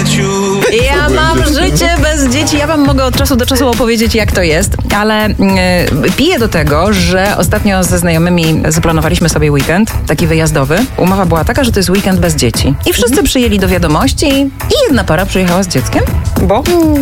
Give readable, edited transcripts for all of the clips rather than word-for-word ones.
Ja mam życie bez dzieci. Ja wam mogę od czasu do czasu opowiedzieć, jak to jest, ale piję do tego, że ostatnio ze znajomymi zaplanowaliśmy sobie weekend, taki wyjazdowy. Umowa była taka, że to jest weekend bez dzieci. I wszyscy przyjęli do wiadomości i jedna para przyjechała z dzieckiem. Bo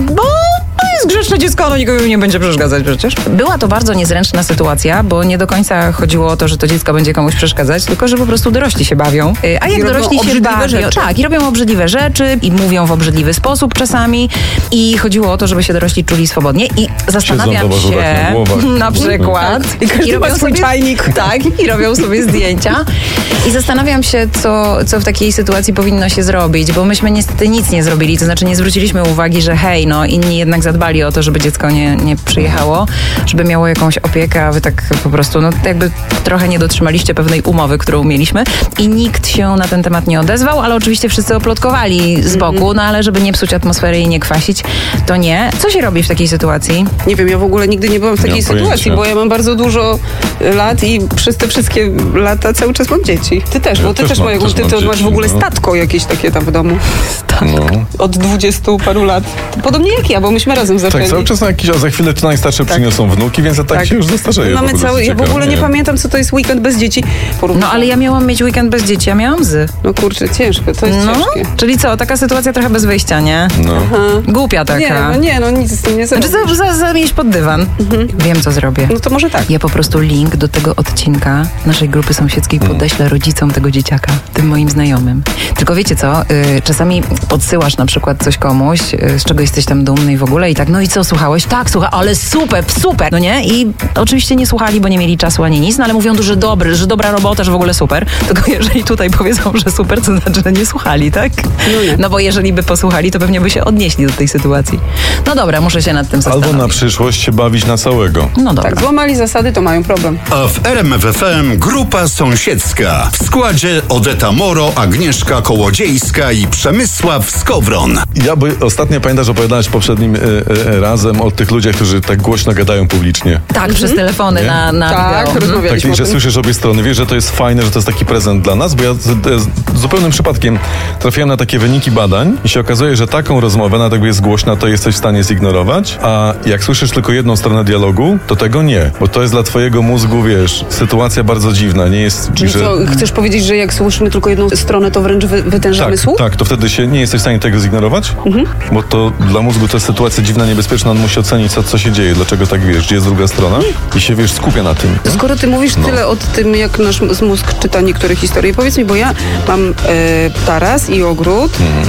to jest grzeczne dziecko, ono nikogo nie będzie przeszkadzać przecież. Była to bardzo niezręczna sytuacja, bo nie do końca chodziło o to, że to dziecko będzie komuś przeszkadzać, tylko że po prostu dorośli się bawią. A jak dorośli się bawią, tak, i robią obrzydliwe rzeczy i mówią w obrzydliwy sposób czasami i chodziło o to, żeby się dorośli czuli swobodnie i zastanawiam się na przykład i robią swój czajnik. Tak, i robią sobie zdjęcia i zastanawiam się, co w takiej sytuacji powinno się zrobić, bo myśmy niestety nic nie zrobili, to znaczy nie zwróciliśmy uwagi, że hej, no inni jednak zadbali o to, żeby dziecko nie przyjechało, żeby miało jakąś opiekę, a wy tak po prostu, no jakby trochę nie dotrzymaliście pewnej umowy, którą mieliśmy i nikt się na ten temat nie odezwał, ale oczywiście wszyscy oplotkowali z boku, no ale żeby nie psuć atmosfery i nie kwasić, to nie. Co się robi w takiej sytuacji? Nie wiem, ja w ogóle nigdy nie byłam w takiej sytuacji, bo ja mam bardzo dużo lat i przez te wszystkie lata cały czas mam dzieci. Ty też, bo ty też masz w ogóle statko jakieś takie tam w domu. Statko. Od 20 paru lat. Podobnie jak ja, bo myśmy razem zaczęli. Tak, cały czas na jakiś, a za chwilę to najstarsze przyniosą wnuki, więc tak się już zastarzeje. Mamy ja w ogóle nie pamiętam, co to jest weekend bez dzieci. No ale ja miałam mieć weekend bez dzieci, ja miałam No kurczę, ciężko, to jest ciężkie. Czyli co, taka sytuacja trochę bez wyjścia, nie? No. Głupia taka. Nie, nic z tym nie zrobisz. Znaczy zamieść pod dywan. Wiem, co zrobię. No to może tak. Ja po prostu link do tego odcinka naszej grupy sąsiedzkiej podeślę rodzicom tego dzieciaka, tym moim znajomym. Tylko wiecie co, czasami podsyłasz na przykład coś komuś, z czego jesteś tam dumny i w ogóle i tak, no i co, słuchałeś? Tak, ale super, no nie? I oczywiście nie słuchali, bo nie mieli czasu ani nic, no ale mówią, że dobra robota, że w ogóle super. Tylko jeżeli tutaj powiedzą, że super, to znaczy, że nie słuchali, tak? No bo jeżeli by posłuchali, to pewnie by się odnieśli do tej sytuacji. No dobra, muszę się nad tym zastanowić. Albo na przyszłość się bawić na całego. No dobra. Tak, złamali zasady, to mają problem. A w RMF FM grupa sąsiedzka. W składzie Odeta Moro, Agnieszka Kołodziejska i Przemysław Skowron. Bo ostatnio pamiętasz, opowiadałeś poprzednim razem o tych ludziach, którzy tak głośno gadają publicznie. Tak, przez telefony na tak, wideo. rozmawialiśmy Tak, że słyszysz obie strony. Wiesz, że to jest fajne, że to jest taki prezent dla nas, bo ja zupełnym przypadkiem trafiałem na takie wyniki badań i się okazuje, że taką rozmowę, nawet jak jest głośna, to jesteś w stanie zignorować, a jak słyszysz tylko jedną stronę dialogu, to tego nie, bo to jest dla twojego mózgu, wiesz, sytuacja bardzo dziwna, nie jest... Czyli co, chcesz powiedzieć, że jak słyszymy tylko jedną stronę, to wręcz wytężamy słuch? Tak, to wtedy nie jesteś w stanie tego zignorować, bo to dla mózgu to jest sytuacja dziwna, niebezpieczna, on musi ocenić, co się dzieje, dlaczego tak, wiesz, gdzie jest druga strona i się, wiesz, skupia na tym. Skoro ty mówisz tyle o tym, jak nasz mózg czyta niektóre historie, powiedz mi, bo ja mam taras i ogród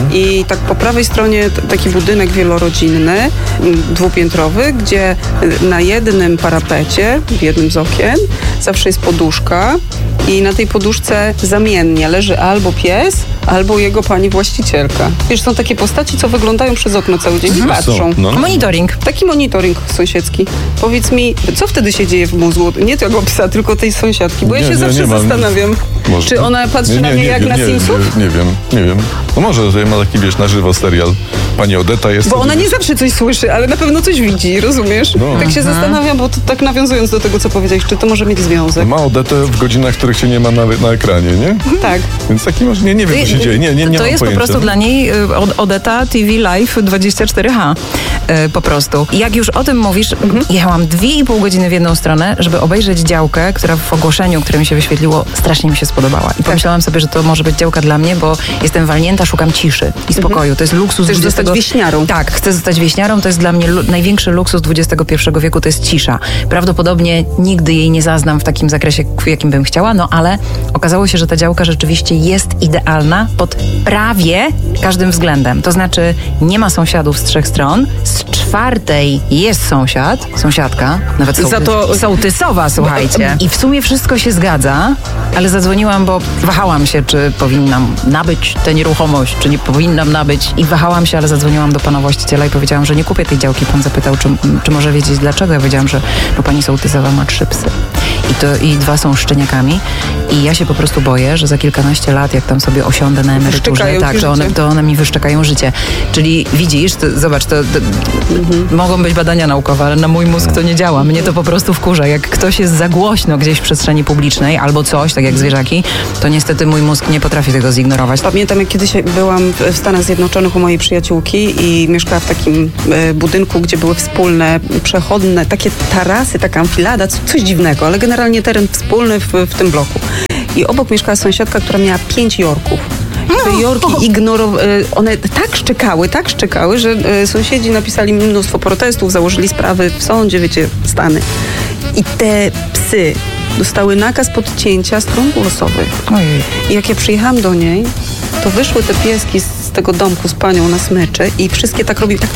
i tak po prawej stronie taki budynek wielorodzinny, dwupiętrowy, gdzie na jednym parapecie, w jednym z okien, zawsze jest poduszka i na tej poduszce zamiennie leży albo pies, albo jego pani właścicielka. Wiesz, są takie postaci, co wyglądają przez okno cały dzień i patrzą. Monitoring. Taki monitoring sąsiedzki. Powiedz mi, co wtedy się dzieje w mózgu? Nie tego psa, tylko tej sąsiadki, bo ja się zawsze zastanawiam, czy ona patrzy na mnie jak na Simsów? Nie wiem. No może, że ma taki, wiesz, na żywo serial. Pani Odeta jest... Bo ona nie zawsze coś słyszy, ale na pewno coś widzi, rozumiesz? No. Tak się zastanawiam, bo to tak nawiązując do tego, co powiedziałeś, czy to może mieć związek? Ma Odetę w godzinach, których się nie ma na ekranie, nie? Tak. Więc taki może, nie wiem, co się dzieje. Nie to mam jest pojęcia. Po prostu dla niej Odeta TV Live 24H. Po prostu. Jak już o tym mówisz, jechałam 2,5 godziny w jedną stronę, żeby obejrzeć działkę, która w ogłoszeniu, które mi się wyświetliło, strasznie mi się spodobała. I pomyślałam sobie, że to może być działka dla mnie, bo jestem walnięta, szukam ciszy i spokoju. To jest luksus. Chcesz zostać wieśniarą. Tak, chcę zostać wieśniarą. To jest dla mnie największy luksus XXI wieku, to jest cisza. Prawdopodobnie nigdy jej nie zaznam w takim zakresie, w jakim bym chciała, no ale okazało się, że ta działka rzeczywiście jest idealna pod prawie każdym względem. To znaczy nie ma sąsiadów z 3 stron, z 4 jest sąsiadka, nawet sołtysowa, słuchajcie. I w sumie wszystko się zgadza, ale zadzwoniłam, bo wahałam się, czy powinnam nabyć tę nieruchomość, czy nie powinnam nabyć i wahałam się, ale zadzwoniłam do pana właściciela i powiedziałam, że nie kupię tej działki. Pan zapytał, czy może wiedzieć dlaczego. Ja powiedziałam, że pani sołtysowa ma 3 psy. i 2 są szczeniakami. I ja się po prostu boję, że za kilkanaście lat, jak tam sobie osiądę na emeryturze, tak, to one mi wyszczekają życie. Czyli widzisz, zobacz, to mogą być badania naukowe, ale na mój mózg to nie działa. Mnie to po prostu wkurza. Jak ktoś jest za głośno gdzieś w przestrzeni publicznej albo coś, tak jak zwierzaki, to niestety mój mózg nie potrafi tego zignorować. Pamiętam, jak kiedyś byłam w Stanach Zjednoczonych u mojej przyjaciółki i mieszkała w takim budynku, gdzie były wspólne, przechodne, takie tarasy, taka amfilada, coś dziwnego, ale generalnie teren wspólny w tym bloku. I obok mieszkała sąsiadka, która miała 5 jorków. I te jorki one tak szczekały, że sąsiedzi napisali mnóstwo protestów, założyli sprawy w sądzie, wiecie, Stany. I te psy dostały nakaz podcięcia strun głosowych. Ojej. I jak ja przyjechałam do niej, to wyszły te pieski z tego domku z panią na smyczy i wszystkie tak robiły, tak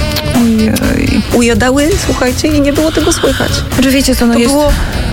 ujadały, słuchajcie, i nie było tego słychać. Że wiecie co, To było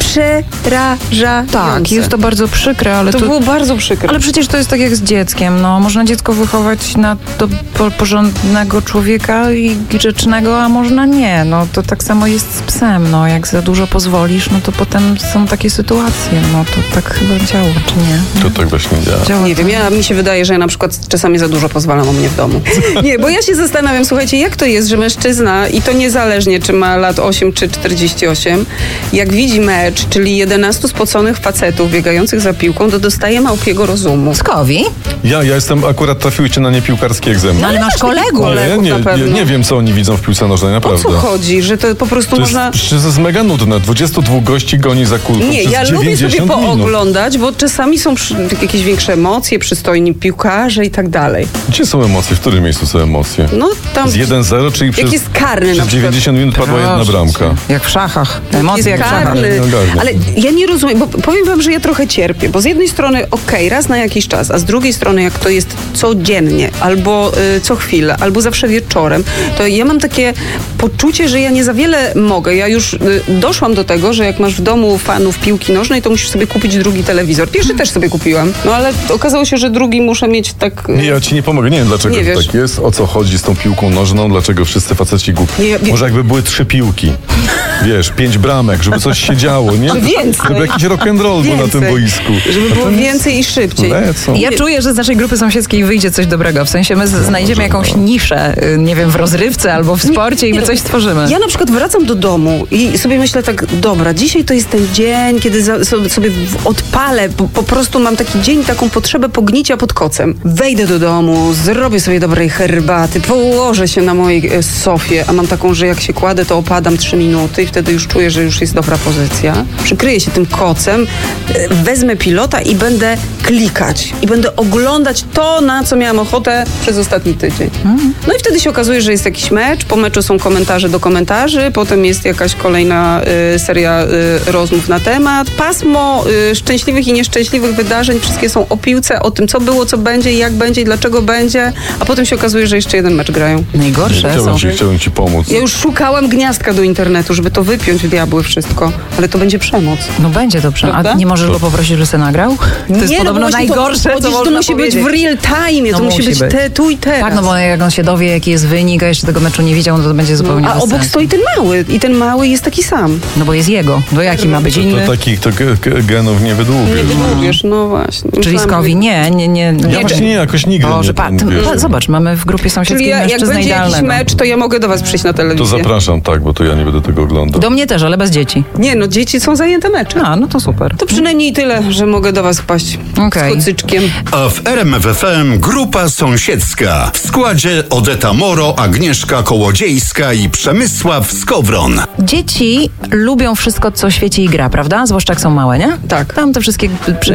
przerażające. Tak, jest to bardzo przykre, ale to było bardzo przykre. Ale przecież to jest tak jak z dzieckiem, no. Można dziecko wychować na porządnego człowieka i grzecznego, a można nie. No to tak samo jest z psem, no. Jak za dużo pozwolisz, no to potem są takie sytuacje, no to tak chyba działa, czy nie? To tak właśnie działa. Nie wiem, mi się wydaje, że ja na przykład czasami za dużo pozwalam o mnie w domu. Nie, bo ja się zastanawiam, słuchajcie, jak to jest, że mężczyzna, i to niezależnie, czy ma lat 8 czy 48, jak widzi mecz, czyli 11 spoconych facetów biegających za piłką, to dostaje małpiego rozumu. Skowi? Ja jestem, akurat trafiłyście na niepiłkarski egzamin. No ale masz kolegów. Nie wiem, co oni widzą w piłce nożnej, naprawdę. O co chodzi? Że to po prostu można... To jest mega nudne. 22 gości goni za kulką Nie, przez ja 90 lubię sobie minut. pooglądać, bo czasami są jakieś większe emocje, przystojni piłkarze i tak dalej. Gdzie są emocje? W którym miejscu są emocje? No tam... Z 1-0, czyli Jak jest karny na przez przykład. 90 minut padła jedna bramka. Jak w szachach. Emocje jak w szachach. karny. Nie. Ale ja nie rozumiem, bo powiem wam, że ja trochę cierpię, bo z jednej strony raz na jakiś czas, a z drugiej strony jak to jest codziennie, albo co chwilę, albo zawsze wieczorem, to ja mam takie poczucie, że ja nie za wiele mogę. Ja już doszłam do tego, że jak masz w domu fanów piłki nożnej, to musisz sobie kupić drugi telewizor. Pierwszy też sobie kupiłam, no ale okazało się, że drugi muszę mieć tak... Nie, ja ci nie pomogę. Nie wiem, dlaczego Nie to wiesz. tak jest, o co chodzi z tą piłką nożną, dlaczego wszyscy faceci głupi. Może jakby były 3 piłki, wiesz, 5 bramek, żeby coś się działo, nie? Więcej. Żeby jakiś rock'n'roll był na tym boisku. Żeby było więcej i szybciej. Lecą. Ja czuję, że z naszej grupy sąsiedzkiej wyjdzie coś dobrego. W sensie my znajdziemy jakąś niszę, nie wiem, w rozrywce albo w sporcie i my coś stworzymy. Ja na przykład wracam do domu i sobie myślę tak, dobra, dzisiaj to jest ten dzień, kiedy sobie odpalę, po prostu mam taki dzień, taką potrzebę pognicia pod kocem. Wejdę do domu, zrobię sobie dobrej herbaty, położę się na mojej sofie, a mam taką, że jak się kładę, to opadam 3 minuty i wtedy już czuję, że już jest dobra pozycja. Przykryję się tym kocem, wezmę pilota i będę klikać. I będę oglądać to, na co miałam ochotę przez ostatni tydzień. No i wtedy się okazuje, że jest jakiś mecz, po meczu są komentarze do komentarzy, potem jest jakaś kolejna seria rozmów na temat. Pasmo szczęśliwych i nieszczęśliwych wydarzeń, wszystkie są o piłce, o tym, co było, co będzie, jak będzie i dlaczego będzie, a potem się okazuje, że jeszcze jeden mecz grają. Najgorsze są... Chciałbym ci pomóc. Ja już szukałam gniazdka do internetu, żeby to wypiąć w diabły wszystko, ale to będzie przemoc. No będzie to przemoc. Prawda? A nie możesz go poprosić, żeby se nagrał? To jest Nie, podobno no właśnie najgorsze, co to można musi powiedzieć. być w real time, No to musi być tu i teraz. Tak, no bo jak on się dowie, jaki jest wynik, a jeszcze tego meczu nie widział, no to będzie zupełnie A bez obok sensu. stoi ten mały i ten mały jest taki sam. No bo jest jego. No jaki ma być inny? To takich to genów nie wydłubiesz. Nie wydłubiesz, no właśnie. Czyli Myślałam, Skowi nie. Ja właśnie nie, jakoś nigdy Boże, nie wiesz. zobacz, mamy w grupie Czyli sąsiedzkiej jak mężczyznę będzie jakiś idealnego. mecz, to ja mogę do was przyjść na To telewizję. zapraszam, tak, bo to ja nie będę tego oglądał. Do mnie też, ale bez dzieci. Nie, no dzieci są zajęte meczem. A, no to super. To przynajmniej tyle, że mogę do was wpaść Okej. z kocyczkiem. A w RMF FM Grupa Sąsiedzka. W składzie Odeta Moro, Agnieszka Kołodziejska i Przemysław Skowron. Dzieci lubią wszystko, co świeci i gra, prawda? Zwłaszcza jak są małe, nie? Tak. Tam te wszystkie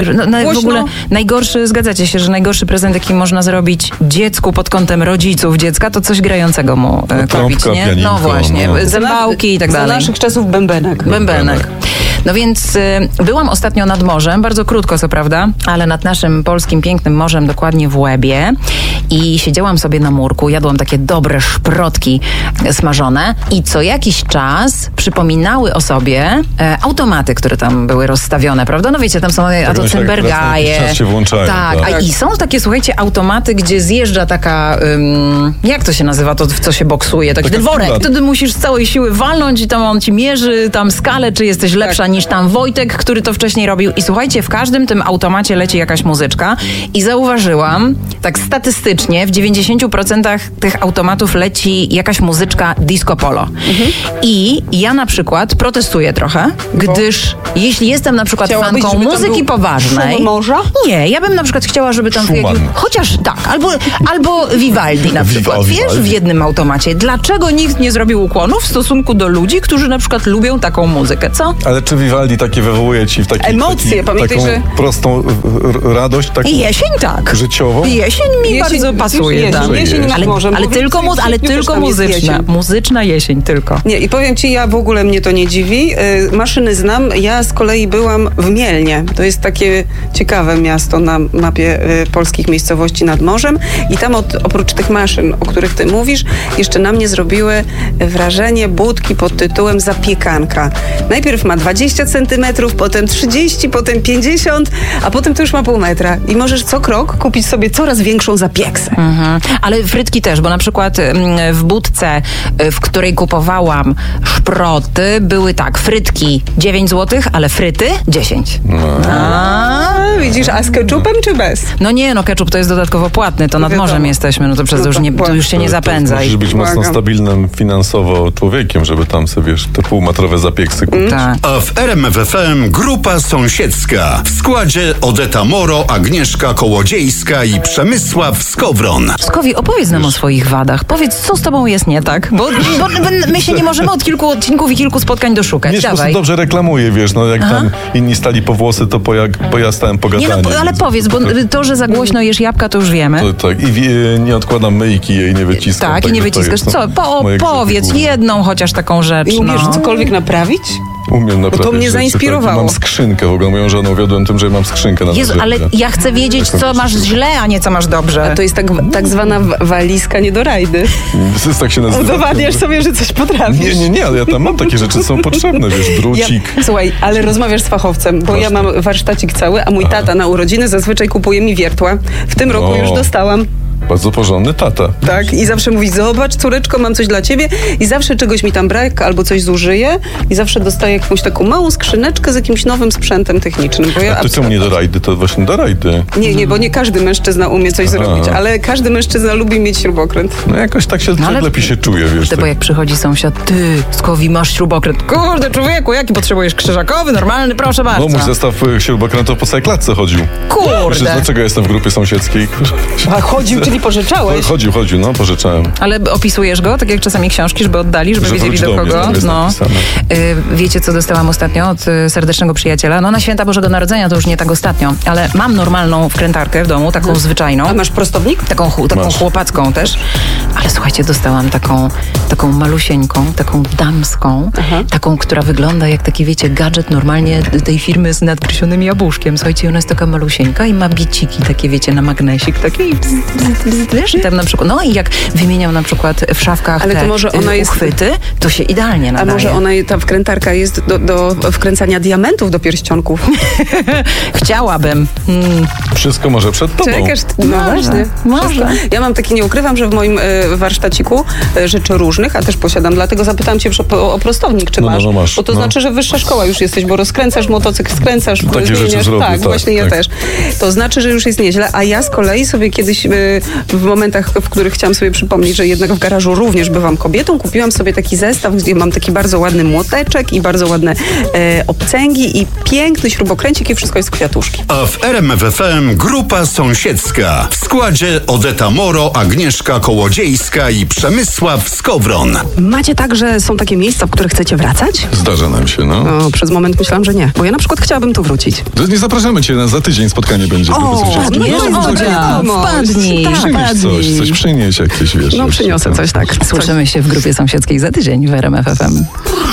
w Głośno. ogóle najgorszy, zgadzacie się, że najgorszy prezent, jaki można zrobić dziecku pod kątem rodziców dziecka, to coś grającego mu kupić, trąbka, nie? pianinko, No właśnie, no. zębałki i tak Za dalej. naszych czasów bębenek. Bębenek. No więc byłam ostatnio nad morzem, bardzo krótko co prawda, ale nad naszym polskim pięknym morzem, dokładnie w Łebie, i siedziałam sobie na murku, jadłam takie dobre szprotki smażone i co jakiś czas przypominały o sobie automaty, które tam tam były rozstawione, prawda? No wiecie, tam są a to cymbergaje. Czas się włączają. Tak, tak. I są takie, słuchajcie, automaty, gdzie zjeżdża taka, jak to się nazywa, to w co się boksuje, taki ten worek. Wtedy musisz z całej siły walnąć i tam on ci mierzy tam skalę, czy jesteś lepsza niż tam Wojtek, który to wcześniej robił. I słuchajcie, w każdym tym automacie leci jakaś muzyczka i zauważyłam, tak statystycznie, w 90% tych automatów leci jakaś muzyczka disco polo. I ja na przykład protestuję trochę, gdyż jeśli jestem na przykład fanką muzyki poważnej... Morza? Nie, ja bym na przykład chciała, żeby tam... Chociaż tak, albo Vivaldi na przykład. Wiesz, w jednym automacie. Dlaczego nikt nie zrobił ukłonów w stosunku do ludzi, którzy na przykład lubią taką muzykę, co? Ale czy Vivaldi takie wywołuje ci w emocje, pamiętaj, taką że... prostą radość? Taką Jesień tak. Życiową? Jesień mi bardzo pasuje. Jesień nad morzem. Ale tylko muzyczna. Muzyczna jesień tylko. Nie, i powiem ci, ja w ogóle mnie to nie dziwi. Maszyny znam. Ja z kolei byłam w Mielnie. To jest takie ciekawe miasto na mapie polskich miejscowości nad morzem. I tam oprócz tych maszyn, o których ty mówisz, jeszcze na mnie zrobiły wrażenie budki pod tytułem zapiekanka. Najpierw ma 20 centymetrów, potem 30, potem 50, a potem to już ma pół metra. I możesz co krok kupić sobie coraz większą zapieksę. Ale frytki też, bo na przykład w budce, w której kupowałam szproty, były tak, frytki 9 zł, ale fryty 10. Widzisz, a z ketchupem czy bez? No nie, ketchup to jest dodatkowo płatny, to nad morzem jesteśmy, no to przez to już się nie zapędzaj. Musisz być mocno stabilnym finansowo człowiekiem, żeby tam sobie, te półmetrowe zapieksy kupić. Tak. A w RMF FM Grupa Sąsiedzka. W składzie Odeta Moro, Agnieszka Kołodziejska i Przemysław Skowron. Skowi, opowiedz nam o swoich wadach. Powiedz, co z tobą jest nie tak? Bo my się nie możemy od kilku odcinków i kilku spotkań doszukać. Nie, po Dawaj. prostu dobrze reklamuje, wiesz, no jak tam inni stali po włosy, to ja stałem po gadanie. Nie, ale powiedz, bo to, że za głośno jesz jabłka, to już wiemy. Tak, i nie odkładam myjki jej, nie wyciskam. Tak, i nie wyciskasz. Co? Powiedz jedną chociaż taką rzecz. I umiesz cokolwiek naprawić? Umiem naprawdę. Bo to mnie zainspirowało. Tak, mam skrzynkę, w ogóle moją żonę uwiodłem tym, że mam skrzynkę na Jezu, ale ja chcę wiedzieć, co masz źle, a nie co masz dobrze. A to jest tak zwana walizka nie do rajdy. Tak się nazywa. Udowadniasz sobie, że coś potrafisz. Nie, ale ja tam mam takie rzeczy, są potrzebne, wiesz, drucik. Słuchaj, ale rozmawiasz z fachowcem, bo ja mam warsztacik cały, a mój tata na urodziny zazwyczaj kupuje mi wiertła. W tym roku już dostałam. Bardzo porządny tata. Tak, i zawsze mówi, zobacz, córeczko, mam coś dla ciebie i zawsze czegoś mi tam brak, albo coś zużyję i zawsze dostaję jakąś taką małą skrzyneczkę z jakimś nowym sprzętem technicznym. Bo to czemu nie do rajdy? To właśnie do rajdy. Nie, bo nie każdy mężczyzna umie coś zrobić, ale każdy mężczyzna lubi mieć śrubokręt. No jakoś tak się lepiej się czuje, wiesz. Bo jak przychodzi sąsiad, ty, Skowi, masz śrubokręt. Kurde, człowieku, jaki potrzebujesz? Krzyżakowy, normalny, proszę bardzo. No mój zestaw śrubokrętów po całej klatce chodził. Kurde. Wiesz, dlaczego jestem w grupie sąsiedzkiej? A chodził, czyli pożyczałeś? Chodził, no, pożyczałem. Ale opisujesz go, tak jak czasami książki, żeby oddali, żeby wiedzieli do kogo. Wiecie, co dostałam ostatnio od serdecznego przyjaciela? No na święta Bożego Narodzenia, to już nie tak ostatnio, ale mam normalną wkrętarkę w domu, taką zwyczajną. A masz prostownik? Taką chłopacką też. Ale słuchajcie, dostałam taką malusieńką, taką damską, taką, która wygląda jak taki, wiecie, gadżet normalnie tej firmy z nadgryzionymi jabłuszkiem. Słuchajcie, ona jest taka malusieńka i ma biciki takie, wiecie, na magnesik, takie wiesz, i tam na przykład, no i jak wymieniam na przykład w szafkach ale to może ona uchwyty, to się idealnie nadaje. A może ta wkrętarka jest do wkręcania diamentów do pierścionków? Chciałabym. Wszystko może przed tobą. Czekasz? No właśnie. Może. Ja mam taki, nie ukrywam, że w moim warsztaciku rzeczy różnych, a też posiadam, dlatego zapytałam cię o prostownik, czy masz. No masz. Bo to znaczy, że wyższa szkoła już jesteś, bo rozkręcasz motocykl, skręcasz, takie rzeczy zrobię, tak, właśnie ja też. To znaczy, że już jest nieźle, a ja z kolei sobie kiedyś w momentach, w których chciałam sobie przypomnieć, że jednak w garażu również bywam kobietą, kupiłam sobie taki zestaw, gdzie mam taki bardzo ładny młoteczek i bardzo ładne obcęgi i piękny śrubokręcik i wszystko jest kwiatuszki. A w RMF FM Grupa Sąsiedzka. W składzie Odeta Moro, Agnieszka Kołodziejska i Przemysław Skowron. Macie tak, że są takie miejsca, w które chcecie wracać? Zdarza nam się, no. Przez moment myślałam, że nie, bo ja na przykład chciałabym tu wrócić. Nie zapraszamy cię, za tydzień spotkanie będzie. Wpadnij. Coś przynieś jakieś, wiesz. No przyniosę coś, tak. Słyszymy się w Grupie Sąsiedzkiej za tydzień w RMF FM.